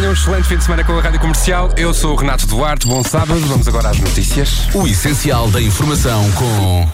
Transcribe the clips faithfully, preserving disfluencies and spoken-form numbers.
tenham um excelente fim de semana com a Rádio Comercial. Eu sou o Renato Duarte, bom sábado. Vamos agora às notícias. O essencial da informação com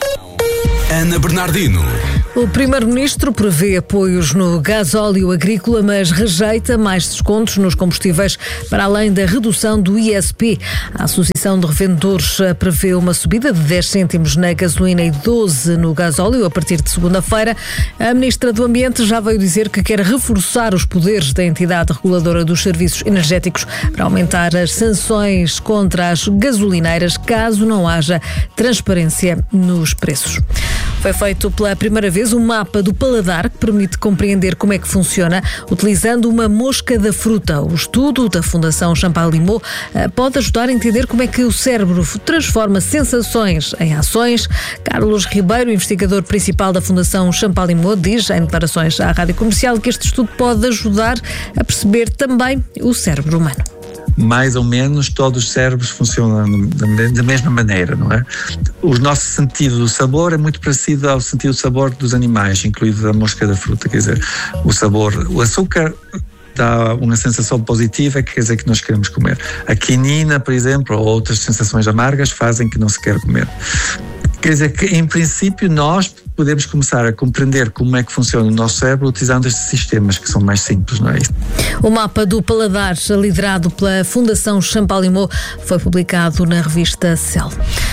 Ana Bernardino. O Primeiro-Ministro prevê apoios no gasóleo agrícola, mas rejeita mais descontos nos combustíveis para além da redução do I S P. A Associação de Revendedores prevê uma subida de dez cêntimos na gasolina e doze no gasóleo a partir de segunda-feira. A Ministra do Ambiente já veio dizer que quer reforçar os poderes da entidade reguladora dos serviços energéticos para aumentar as sanções contra as gasolineiras caso não haja transparência nos preços. Foi feito pela primeira vez um mapa do paladar que permite compreender como é que funciona utilizando uma mosca da fruta. O estudo da Fundação Champalimau pode ajudar a entender como é que o cérebro transforma sensações em ações. Carlos Ribeiro, investigador principal da Fundação Champalimau, diz em declarações à Rádio Comercial que este estudo pode ajudar a perceber também o cérebro humano. Mais ou menos todos os cérebros funcionam da mesma maneira, não é? O nosso sentido do sabor é muito parecido ao sentido do sabor dos animais, incluído a mosca da fruta, quer dizer, o sabor, o açúcar dá uma sensação positiva, que quer dizer que nós queremos comer. A quinina, por exemplo, ou outras sensações amargas fazem que não se quer comer. Quer dizer que, em princípio, nós podemos começar a compreender como é que funciona o nosso cérebro utilizando estes sistemas que são mais simples, não é isso? O mapa do paladar, liderado pela Fundação Champalimau, foi publicado na revista Cell.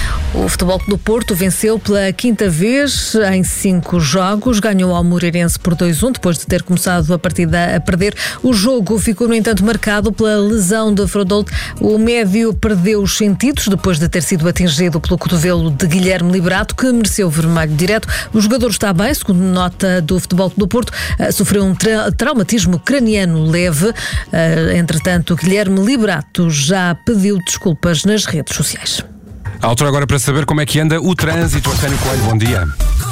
O Futebol Clube do Porto venceu pela quinta vez em cinco jogos, ganhou ao Moreirense por dois a um, depois de ter começado a partida a perder. O jogo ficou, no entanto, marcado pela lesão de Frodolt. O médio perdeu os sentidos depois de ter sido atingido pelo cotovelo de Guilherme Liberato, que mereceu vermelho direto. O jogador está bem, segundo nota do Futebol Clube do Porto, sofreu um tra- traumatismo craniano leve. Entretanto, Guilherme Liberato já pediu desculpas nas redes sociais. A altura agora para saber como é que anda o trânsito. Arsénio Coelho, bom dia.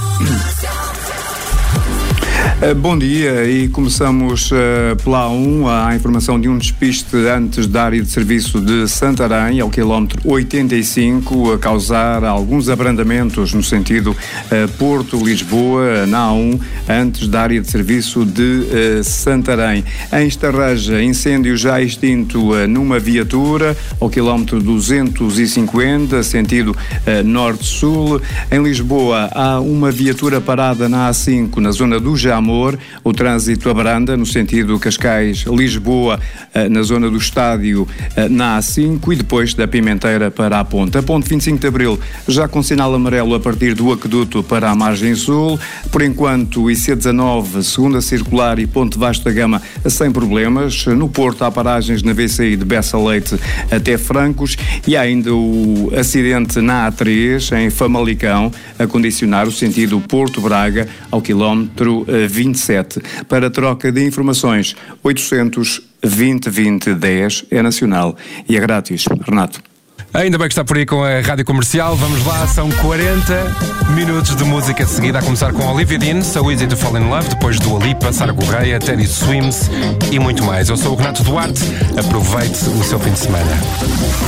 Bom dia, e começamos uh, pela A um, a informação de um despiste antes da área de serviço de Santarém, ao quilómetro oitenta e cinco, a causar alguns abrandamentos no sentido uh, Porto-Lisboa, na A um, antes da área de serviço de uh, Santarém. Em Estarreja, incêndio já extinto uh, numa viatura, ao quilómetro duzentos e cinquenta, sentido uh, norte-sul. Em Lisboa, há uma viatura parada na A cinco, na zona do Jamor. O trânsito abranda no sentido Cascais-Lisboa, na zona do estádio, na A cinco, e depois da Pimenteira para a Ponte. A Ponte vinte e cinco de Abril já com sinal amarelo a partir do Aqueduto para a margem sul. Por enquanto, I C dezanove, segunda circular e Ponte Vasco da Gama sem problemas. No Porto há paragens na V C I de Bessa Leite até Francos, e há ainda o acidente na A três, em Famalicão, a condicionar o sentido Porto-Braga ao quilómetro vinte e sete. Para troca de informações, oitocentos vinte vinte dez é nacional e é grátis. Renato. Ainda bem que está por aí com a Rádio Comercial. Vamos lá, são quarenta minutos de música de seguida, a começar com Olivia Dean, So Easy to Fall in Love, depois do Alipa, Sara Correia, Teddy Swims e muito mais. Eu sou o Renato Duarte, aproveite o seu fim de semana.